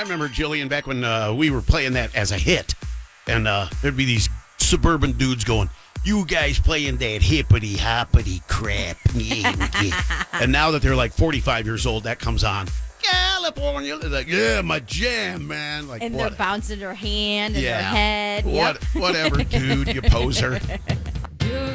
remember, Jillian, back when we were playing that as a hit, and there'd be these suburban dudes going, "You guys playing that hippity hoppity crap." And now that they're like 45 years old, that comes on. California, they're like, yeah, my jam, man. Like, And what? they're bouncing their hand and Yeah. their head. Whatever, dude, you poser.